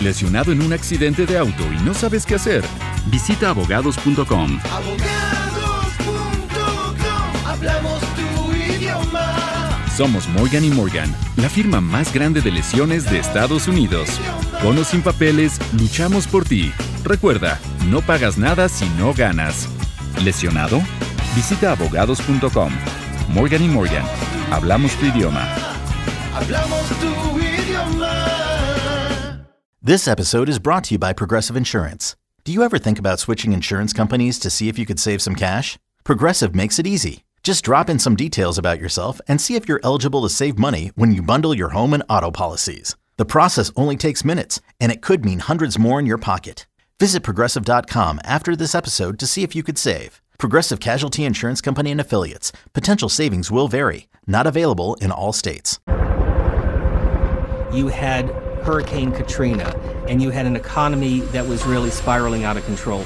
¿Lesionado en un accidente de auto y no sabes qué hacer? Visita abogados.com. Abogados.com, hablamos tu idioma. Somos Morgan & Morgan, la firma más grande de lesiones de Estados Unidos. Con o sin papeles, luchamos por ti. Recuerda, no pagas nada si no ganas. ¿Lesionado? Visita abogados.com. Morgan & Morgan, hablamos tu idioma. Hablamos tu idioma. This episode is brought to you by Progressive Insurance. Do you ever think about switching insurance companies to see if you could save some cash? Progressive makes it easy. Just drop in some details about yourself and see if you're eligible to save money when you bundle your home and auto policies. The process only takes minutes, and it could mean hundreds more in your pocket. Visit Progressive.com after this episode to see if you could save. Progressive Casualty Insurance Company and Affiliates. Potential savings will vary. Not available in all states. You had Hurricane Katrina, and you had an economy that was really spiraling out of control.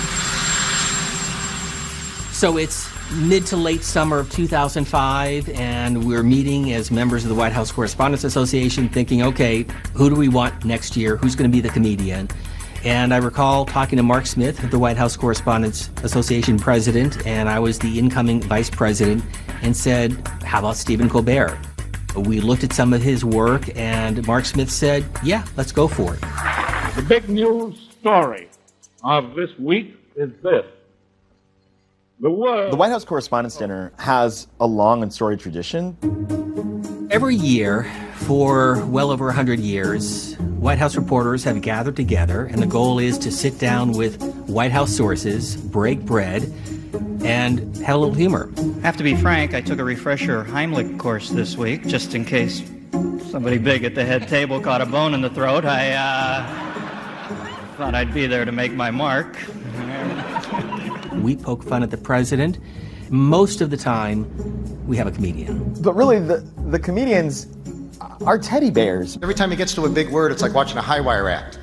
So it's mid to late summer of 2005, and we're meeting as members of the White House Correspondents Association thinking, okay, who do we want next year? Who's going to be the comedian? And I recall talking to Mark Smith, the White House Correspondents Association president, and I was the incoming vice president, and said, how about Stephen Colbert? We looked at some of his work, and Mark Smith said, yeah, let's go for it. The big news story of this week is this. The White House Correspondents' Dinner has a long and storied tradition. Every year, for well over 100 years, White House reporters have gathered together, and the goal is to sit down with White House sources, break bread, and have a little humor. I have to be frank, I took a refresher Heimlich course this week, just in case somebody big at the head table caught a bone in the throat. I thought I'd be there to make my mark. We poke fun at the president. Most of the time, we have a comedian. But really, the comedians are teddy bears. Every time he gets to a big word, it's like watching a high wire act.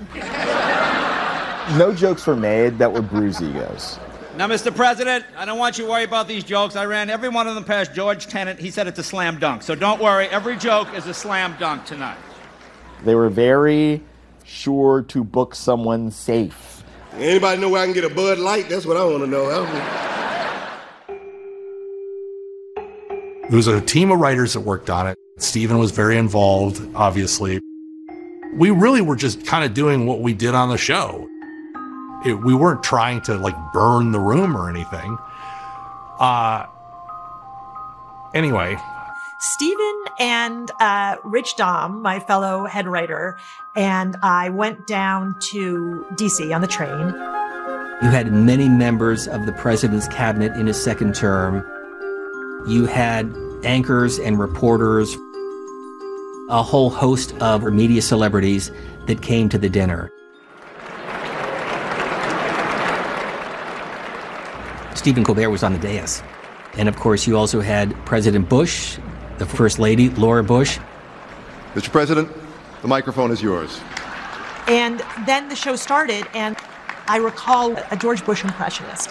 No jokes were made that were bruise egos. Now, Mr. President, I don't want you to worry about these jokes. I ran every one of them past George Tenet. He said it's a slam dunk. So don't worry, every joke is a slam dunk tonight. They were very sure to book someone safe. Anybody know where I can get a Bud Light? That's what I want to know. There was a team of writers that worked on it. Stephen was very involved, obviously. We really were just kind of doing what we did on the show. We weren't trying to burn the room or anything. Anyway. Stephen and Rich Dahm, my fellow head writer, and I went down to D.C. on the train. You had many members of the president's cabinet in his second term. You had anchors and reporters, a whole host of media celebrities that came to the dinner. Stephen Colbert was on the dais. And of course, you also had President Bush, the First Lady, Laura Bush. Mr. President, the microphone is yours. And then the show started, and I recall a George Bush impressionist.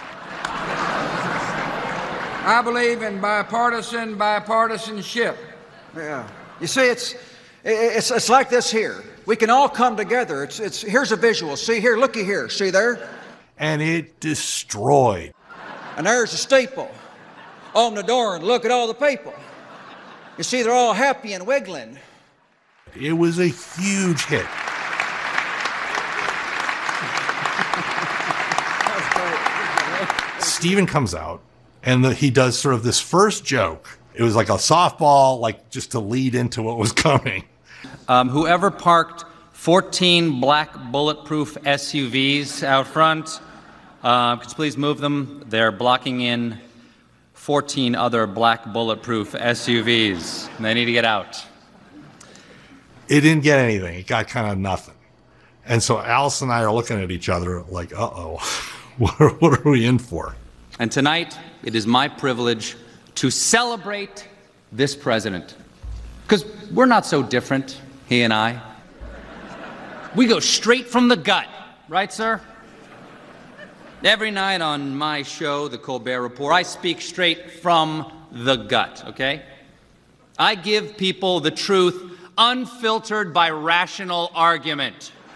I believe in bipartisanship. Yeah. You see, it's like this here. We can all come together. Here's a visual. See here, looky here. See there? And it destroyed. And there's a steeple on the door, and look at all the people. You see, they're all happy and wiggling. It was a huge hit. Stephen comes out, and he does sort of this first joke. It was like a softball, just to lead into what was coming. Whoever parked 14 black bulletproof SUVs out front, could you please move them? They're blocking in 14 other black bulletproof SUVs. They need to get out. It didn't get anything. It got kind of nothing. And so Alice and I are looking at each other like, uh-oh, what are we in for? And tonight, it is my privilege to celebrate this president. Because we're not so different, he and I. We go straight from the gut, right, sir? Every night on my show, The Colbert Report, I speak straight from the gut, okay? I give people the truth unfiltered by rational argument.